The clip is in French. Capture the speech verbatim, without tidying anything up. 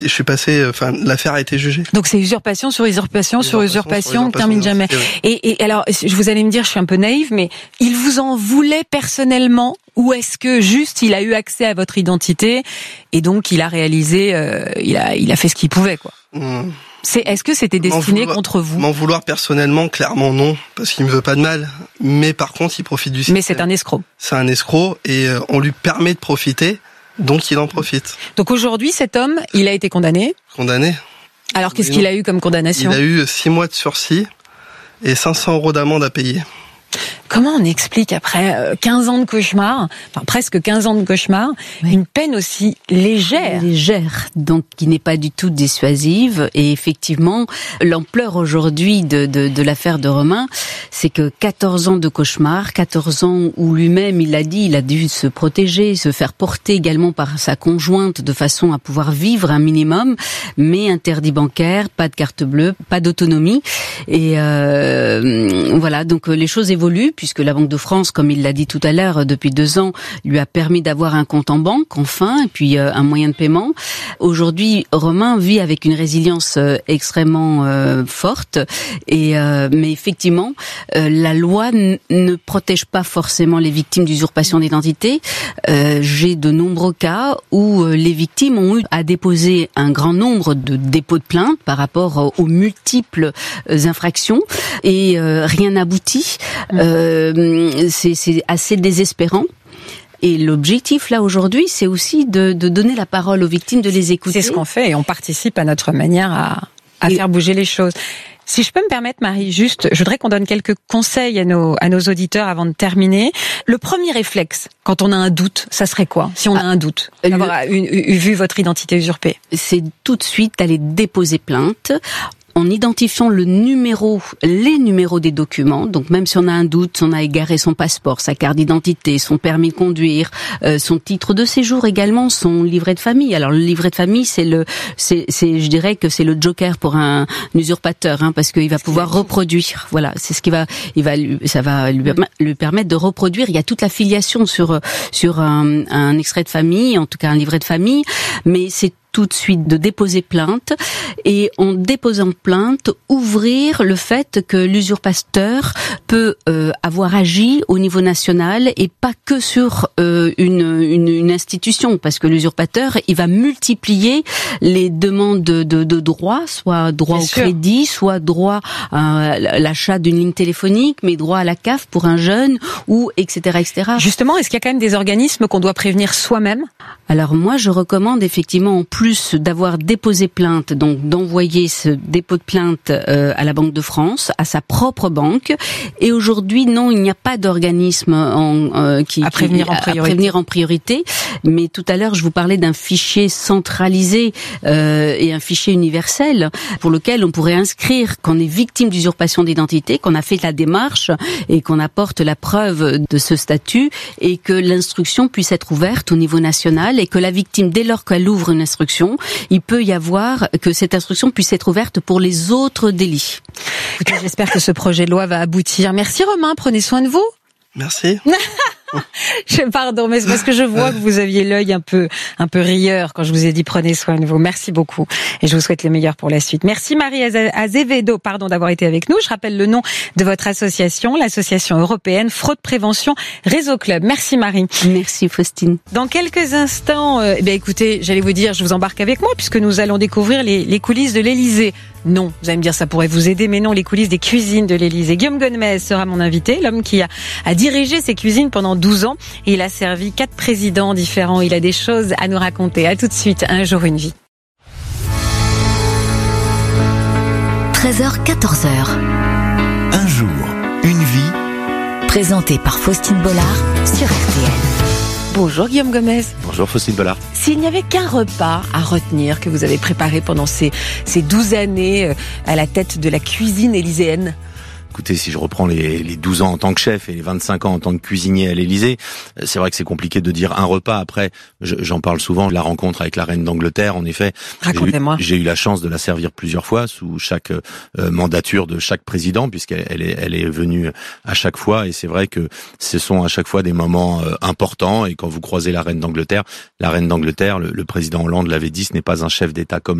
Je suis passé, enfin, l'affaire a été jugée. Donc c'est usurpation sur usurpation, sur usurpation, on ne termine jamais. Ouais. Et, et alors, vous allez me dire, je suis un peu naïve, mais il vous en voulait personnellement, ou est-ce que juste il a eu accès à votre identité et donc il a réalisé, euh, il a, il a fait ce qu'il pouvait, quoi. Mmh. C'est, est-ce que c'était destiné vouloir, contre vous? M'en vouloir personnellement, clairement non, parce qu'il me veut pas de mal. Mais par contre, il profite du système. Mais c'est un escroc. C'est un escroc et euh, on lui permet de profiter. Donc il en profite. Donc aujourd'hui, cet homme, il a été condamné. Condamné. Alors qu'est-ce qu'il a eu comme condamnation? Il a eu six mois de sursis et cinq cents euros d'amende à payer. Comment on explique après quinze ans de cauchemar, enfin presque quinze ans de cauchemar, oui. une peine aussi légère Légère, donc qui n'est pas du tout dissuasive. Et effectivement, l'ampleur aujourd'hui de, de, de l'affaire de Romain, c'est que quatorze ans de cauchemar, quatorze ans où lui-même, il l'a dit, il a dû se protéger, se faire porter également par sa conjointe de façon à pouvoir vivre un minimum, mais interdit bancaire, pas de carte bleue, pas d'autonomie. Et euh, voilà, donc les choses évoluent, puisque la Banque de France, comme il l'a dit tout à l'heure, depuis deux ans, lui a permis d'avoir un compte en banque, enfin, et puis euh, un moyen de paiement. Aujourd'hui, Romain vit avec une résilience euh, extrêmement euh, forte, et euh, mais effectivement, euh, la loi n- ne protège pas forcément les victimes d'usurpation d'identité. Euh, j'ai de nombreux cas où euh, les victimes ont eu à déposer un grand nombre de dépôts de plainte par rapport aux multiples euh, infractions, et euh, rien n'aboutit. Euh, c'est, c'est assez désespérant. Et l'objectif, là, aujourd'hui, c'est aussi de, de donner la parole aux victimes, de les écouter. C'est ce qu'on fait, et on participe à notre manière à, à et... faire bouger les choses. Si je peux me permettre, Marie, juste, je voudrais qu'on donne quelques conseils à nos, à nos auditeurs avant de terminer. Le premier réflexe, quand on a un doute, ça serait quoi? Si on a un doute, d'avoir le... eu, vu votre identité usurpée. C'est tout de suite d'aller déposer plainte, en identifiant le numéro, les numéros des documents. Donc même si on a un doute, si on a égaré son passeport, sa carte d'identité, son permis de conduire, euh, son titre de séjour également, son livret de famille. Alors le livret de famille, c'est le, c'est, c'est, je dirais que c'est le joker pour un, un usurpateur, hein, parce qu'il va pouvoir reproduire. Voilà, c'est ce qui va, il va, ça va lui, lui permettre de reproduire. Il y a toute la filiation sur sur un, un extrait de famille, en tout cas un livret de famille, mais c'est tout de suite de déposer plainte, et en déposant plainte, ouvrir le fait que l'usurpateur peut euh, avoir agi au niveau national et pas que sur euh, une, une, une institution, parce que l'usurpateur, il va multiplier les demandes de, de, de droit, soit droit Bien au sûr. crédit, soit droit à l'achat d'une ligne téléphonique, mais droit à la C A F pour un jeune, ou et cetera, et cetera. Justement, est-ce qu'il y a quand même des organismes qu'on doit prévenir soi-même? Alors moi, je recommande effectivement, en plus d'avoir déposé plainte, donc d'envoyer ce dépôt de plainte euh, à la Banque de France, à sa propre banque. Et aujourd'hui, non, il n'y a pas d'organisme en, euh, qui, à, prévenir qui, en priorité. à prévenir en priorité. Mais tout à l'heure, je vous parlais d'un fichier centralisé euh, et un fichier universel pour lequel on pourrait inscrire qu'on est victime d'usurpation d'identité, qu'on a fait la démarche et qu'on apporte la preuve de ce statut, et que l'instruction puisse être ouverte au niveau national, et que la victime, dès lors qu'elle ouvre une instruction, il peut y avoir que cette instruction puisse être ouverte pour les autres délits. Écoutez, j'espère que ce projet de loi va aboutir. Merci Romain, prenez soin de vous. Merci. Je, pardon, mais c'est parce que je vois que vous aviez l'œil un peu, un peu rieur quand je vous ai dit prenez soin de vous. Merci beaucoup. Et je vous souhaite le meilleur pour la suite. Merci Marie Azevedo, pardon, d'avoir été avec nous. Je rappelle le nom de votre association, l'association européenne Fraude Prévention Réseau Club. Merci Marie. Merci Faustine. Dans quelques instants, euh, eh bien écoutez, j'allais vous dire, je vous embarque avec moi puisque nous allons découvrir les, les coulisses de l'Élysée. Non, vous allez me dire ça pourrait vous aider, mais non, les coulisses des cuisines de l'Élysée. Guillaume Gonmez sera mon invité, l'homme qui a, a dirigé ces cuisines pendant douze ans. Et il a servi quatre présidents différents. Il a des choses à nous raconter. À tout de suite, Un jour, une vie. treize heures, quatorze heures. Un jour, une vie. Présenté par Faustine Bollard sur R T L. Bonjour Guillaume Gonmez. Bonjour Faustine Bollard. S'il n'y avait qu'un repas à retenir que vous avez préparé pendant ces, ces douze années à la tête de la cuisine élyséenne. Écoutez, si je reprends les, les douze ans en tant que chef et les vingt-cinq ans en tant que cuisinier à l'Élysée, c'est vrai que c'est compliqué de dire un repas. Après, je, j'en parle souvent, la rencontre avec la reine d'Angleterre, en effet. Racontez-moi. J'ai eu, j'ai eu la chance de la servir plusieurs fois sous chaque euh, mandature de chaque président, puisqu'elle elle est, elle est venue à chaque fois. Et c'est vrai que ce sont à chaque fois des moments euh, importants. Et quand vous croisez la reine d'Angleterre, la reine d'Angleterre, le, le président Hollande l'avait dit, ce n'est pas un chef d'État comme